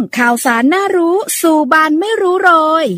ข่าวสารน่ารู้สู่บ้านไม่รู้โรย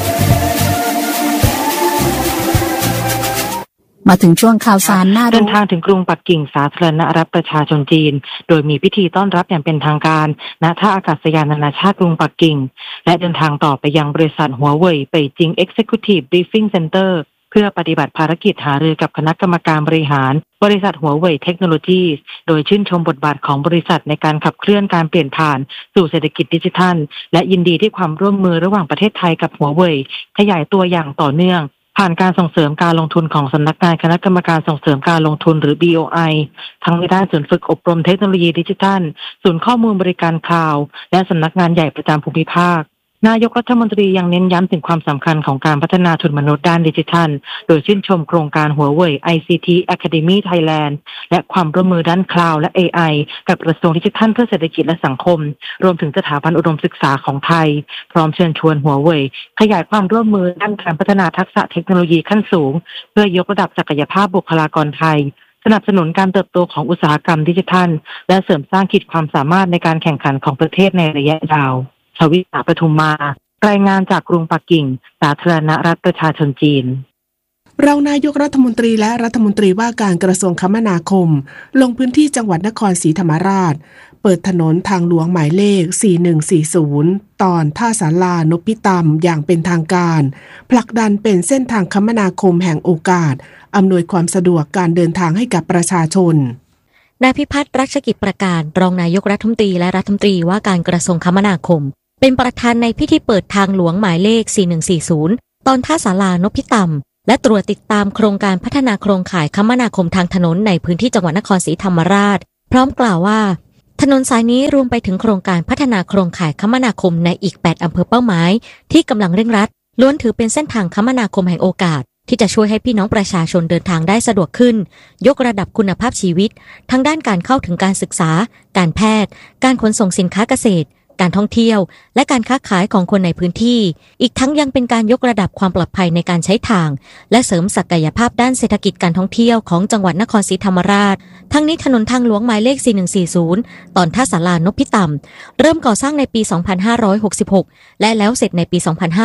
มาถึงช่วงข่าวสารน่ารู้เดินทางถึงกรุงปักกิ่งสาธารณรัฐประชาชนจีนโดยมีพิธีต้อนรับอย่างเป็นทางการณท่าอากาศยานนานาชาติกรุงปักกิ่งและเดินทางต่อไปยังบริษัทหัวเว่ยเป่ยจิง Executive Briefing Center เพื่อปฏิบัติภารกิจหารือกับคณะกรรมการบริหารบริษัทหัวเว่ยเทคโนโลยีโดยชื่นชมบทบาทของบริษัทในการขับเคลื่อนการเปลี่ยนผ่านสู่เศรษฐกิจดิจิทัลและยินดีที่ความร่วมมือระหว่างประเทศไทยกับหัวเว่ยขยายตัวอย่างต่อเนื่องผ่านการส่งเสริมการลงทุนของสำนักงานคณะกรรมการส่งเสริมการลงทุนหรือ BOI ทั้งในด้านศูนย์ฝึกอบรมเทคโนโลยีดิจิทัลศูนย์ข้อมูลบริการคลาวด์และสำนักงานใหญ่ประจำภูมิภาคนายกรัฐมนตรียังเน้นย้ำถึงความสำคัญของการพัฒนาทุนมนุษย์ด้านดิจิทัลโดยชื่นชมโครงการหัวเว่ย ICT Academy Thailand และความร่วมมือด้านคลาวด์และ AI กับกระทรวงดิจิทัลเพื่อเศรษฐกิจและสังคมรวมถึงสถาบันอุดมศึกษาของไทยพร้อมเชิญชวนหัวเว่ยขยายความร่วมมือด้านการพัฒนาทักษะเทคโนโลยีขั้นสูงเพื่อยกระดับศักยภาพบุคลากรไทยสนับสนุนการเติบโตของอุตสาหกรรมดิจิทัลและเสริมสร้างขีดความสามารถในการแข่งขันของประเทศในระยะยาวชวิษาปทุมมารายงานจากกรุงปักกิ่งสาธารณรัฐประชาชนจีนรองนายกรัฐมนตรีและรัฐมนตรีว่าการกระทรวงคมนาคมลงพื้นที่จังหวัดนครศรีธรรมราชเปิดถนนทางหลวงหมายเลข 4140 ตอนท่าศาลานพิตำอย่างเป็นทางการผลักดันเป็นเส้นทางคมนาคมแห่งโอกาสอำนวยความสะดวกการเดินทางให้กับประชาชนนายพิพัฒน์รัชกิจประการรองนายกรัฐมนตรีและรัฐมนตรีว่าการกระทรวงคมนาคมเป็นประธานในพิธีเปิดทางหลวงหมายเลข 4140 ตอนท่าศาลานพิตำและตรวจติดตามโครงการพัฒนาโครงข่ายคมนาคมทางถนนในพื้นที่จังหวัดนครศรีธรรมราชพร้อมกล่าวว่าถนนสายนี้รวมไปถึงโครงการพัฒนาโครงข่ายคมนาคมในอีก 8 อำเภอเป้าหมายที่กำลังเร่งรัดล้วนถือเป็นเส้นทางคมนาคมแห่งโอกาสที่จะช่วยให้พี่น้องประชาชนเดินทางได้สะดวกขึ้นยกระดับคุณภาพชีวิตทั้งด้านการเข้าถึงการศึกษาการแพทย์การขนส่งสินค้าเกษตรการท่องเที่ยวและการค้าขายของคนในพื้นที่อีกทั้งยังเป็นการยกระดับความปลอดภัยในการใช้ทางและเสริมศักยภาพด้านเศรษฐกิจการท่องเที่ยวของจังหวัดนครศรีธรรมราชทั้งนี้ถนนทางหลวงหมายเลข 4140 ตอนท่าศาลานพิตำเริ่มก่อสร้างในปี 2566 และแล้วเสร็จในปี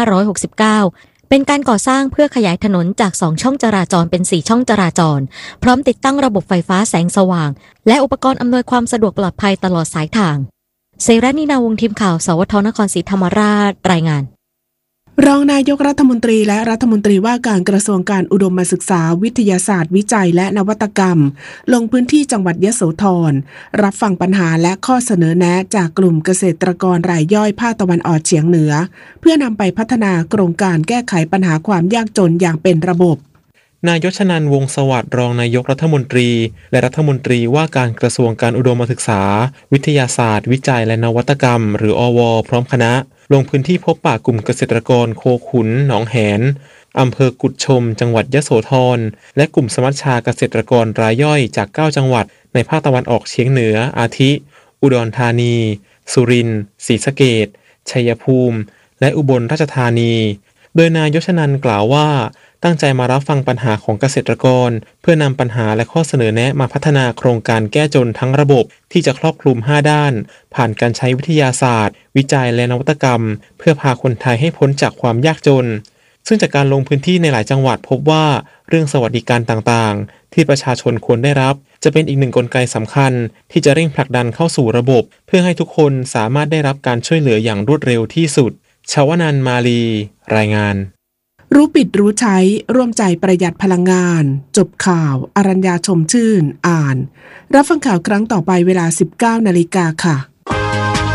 2569 เป็นการก่อสร้างเพื่อขยายถนนจาก2ช่องจราจรเป็น4ช่องจราจรพร้อมติดตั้งระบบไฟฟ้าแสงสว่างและอุปกรณ์อำนวยความสะดวกปลอดภัยตลอดสายทางเสรานีนาวงศ์ทีมข่าวสวทนครศรีธรรมราชรายงานรองนายกรัฐมนตรีและรัฐมนตรีว่าการกระทรวงการอุดมศึกษาวิทยาศาสตร์วิจัยและนวัตกรรมลงพื้นที่จังหวัดยโสธรรับฟังปัญหาและข้อเสนอแนะจากกลุ่มเกษตรกรรายย่อยภาคตะวันออกเฉียงเหนือเพื่อนำไปพัฒนาโครงการแก้ไขปัญหาความยากจนอย่างเป็นระบบนายชนันท์ วงศ์สวัสดิ์รองนายกรัฐมนตรีและรัฐมนตรีว่าการกระทรวงการอุดมศึกษาวิทยาศาสตร์วิจัยและนวัตกรรมหรืออว.พร้อมคณะลงพื้นที่พบปะกลุ่มเกษตรกรโคขุนหนองแหนอำเภอกุดชมจังหวัดยโสธรและกลุ่มสมัชชาเกษตรกรรายย่อยจาก9จังหวัดในภาคตะวันออกเฉียงเหนืออาทิอุดรธานีสุรินทร์ศรีสะเกษชัยภูมิและอุบลราชธานีโดยนายชนันท์กล่าวว่าตั้งใจมารับฟังปัญหาของเกษตรกรเพื่อนำปัญหาและข้อเสนอแนะมาพัฒนาโครงการแก้จนทั้งระบบที่จะครอบคลุม5ด้านผ่านการใช้วิทยาศาสตร์วิจัยและนวัตกรรมเพื่อพาคนไทยให้พ้นจากความยากจนซึ่งจากการลงพื้นที่ในหลายจังหวัดพบว่าเรื่องสวัสดิการต่างๆที่ประชาชนควรได้รับจะเป็นอีกหนึ่งกลไกสำคัญที่จะเร่งผลักดันเข้าสู่ระบบเพื่อให้ทุกคนสามารถได้รับการช่วยเหลืออย่างรวดเร็วที่สุดชวนันท์ มาลีรายงานรู้ปิดรู้ใช้ร่วมใจประหยัดพลังงานจบข่าวอรัญญาชมชื่นอ่านรับฟังข่าวครั้งต่อไปเวลา 19 นาฬิกาค่ะ